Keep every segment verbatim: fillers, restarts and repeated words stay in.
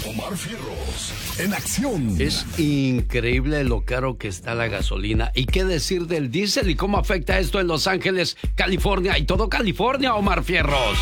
Omar Fierros, en acción. Es increíble lo caro que está la gasolina. ¿Y qué decir del diésel y cómo afecta esto en Los Ángeles, California y todo California, Omar Fierros?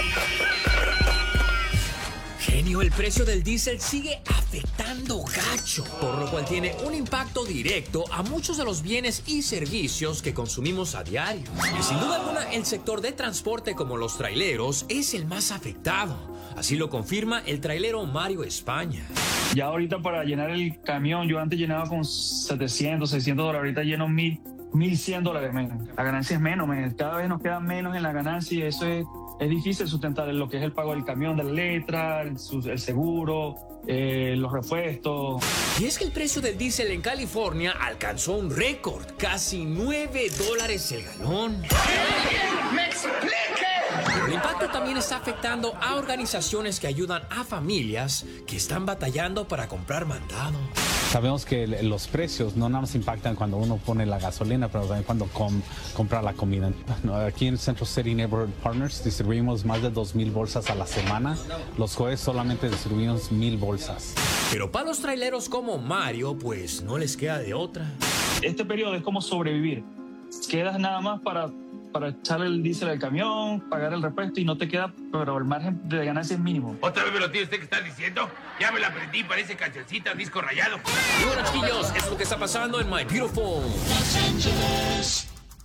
Genio, el precio del diésel sigue afectando gacho, por lo cual tiene un impacto directo a muchos de los bienes y servicios que consumimos a diario. Y sin duda alguna, el sector de transporte como los traileros es el más afectado. Así lo confirma el trailero Mario España. Ya ahorita para llenar el camión, yo antes llenaba con setecientos, seiscientos dólares, ahorita lleno mil, mil cien dólares menos. La ganancia es menos, men. Cada vez nos queda menos en la ganancia y eso es, es difícil sustentar lo que es el pago del camión, de la letra, el, el seguro, eh, los repuestos. Y es que el precio del diésel en California alcanzó un récord, casi nueve dólares el galón. ¡Me explique! El impacto también está afectando a organizaciones que ayudan a familias que están batallando para comprar mandado. Sabemos que los precios no nada más impactan cuando uno pone la gasolina, pero también cuando com, compra la comida. Aquí en Central City Neighborhood Partners distribuimos más de dos mil bolsas a la semana. Los jueves solamente distribuimos mil bolsas. Pero para los traileros como Mario, pues no les queda de otra. Este periodo es como sobrevivir. Quedas nada más para... para echarle el diésel al camión, pagar el repuesto y no te queda, pero el margen de ganancia es mínimo. ¿Otra vez me lo tiene usted que está diciendo? Ya me la aprendí, parece cancioncita, disco rayado. Y bueno, chiquillos, eso es lo que está pasando en My Beautiful Los Angeles.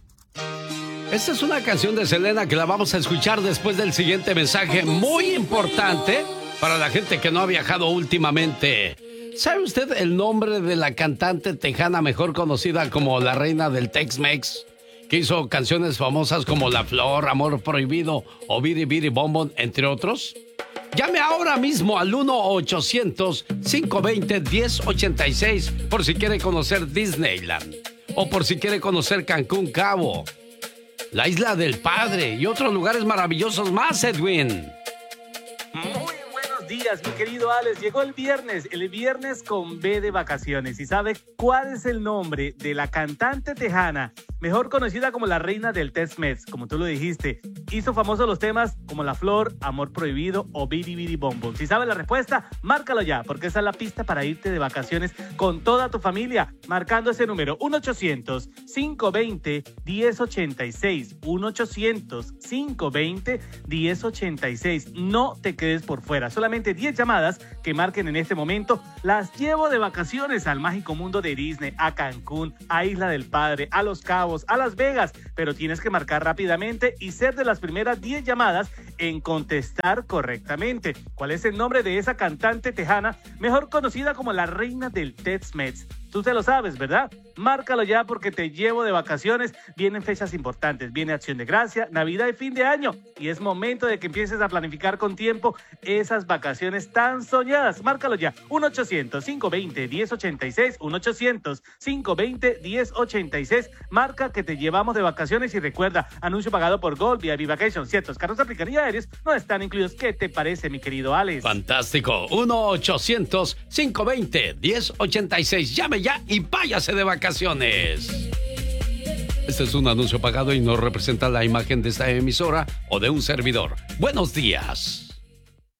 Esta es una canción de Selena que la vamos a escuchar después del siguiente mensaje muy importante para la gente que no ha viajado últimamente. ¿Sabe usted el nombre de la cantante tejana mejor conocida como la reina del Tex-Mex? Que hizo canciones famosas como La Flor, Amor Prohibido o Biri Biri Bom Bom, entre otros. Llame ahora mismo al uno ochocientos, cinco veinte, diez ochenta y seis por si quiere conocer Disneyland o por si quiere conocer Cancún Cabo, la Isla del Padre y otros lugares maravillosos más, Edwin. Muy buenos días, mi querido Alex. Llegó el viernes, el viernes con B de vacaciones. ¿Y sabe cuál es el nombre de la cantante tejana mejor conocida como la reina del Tex-Mex? Como tú lo dijiste, hizo famosos los temas como La Flor, Amor Prohibido o Biri Biri Bom Bom. Si sabes la respuesta, márcalo ya, porque esa es la pista para irte de vacaciones con toda tu familia, marcando ese número uno ochocientos, cinco veinte, diez ochenta y seis, uno ochocientos, cinco veinte, diez ochenta y seis. No te quedes por fuera, solamente diez llamadas que marquen en este momento. Las llevo de vacaciones al mágico mundo de Disney, a Cancún, a Isla del Padre, a Los Cabos, a Las Vegas, pero tienes que marcar rápidamente y ser de las primeras diez llamadas en contestar correctamente. ¿Cuál es el nombre de esa cantante tejana mejor conocida como la reina del Tex-Mex? Tú te lo sabes, ¿verdad? Márcalo ya porque te llevo de vacaciones. Vienen fechas importantes, viene Acción de Gracia, Navidad y fin de año. Y es momento de que empieces a planificar con tiempo esas vacaciones tan soñadas. Márcalo ya, uno ochocientos, cinco veinte, diez ochenta y seis, uno ochocientos, cinco veinte, diez ochenta y seis. Marca que te llevamos de vacaciones y recuerda, anuncio pagado por Gold vía Vacation. Ciertos carros aplican y aéreos no están incluidos. ¿Qué te parece, mi querido Alex? Fantástico, uno ochocientos, cinco veinte, diez ochenta y seis. Llame ya y váyase de vacaciones. Este es un anuncio pagado y no representa la imagen de esta emisora o de un servidor. Buenos días.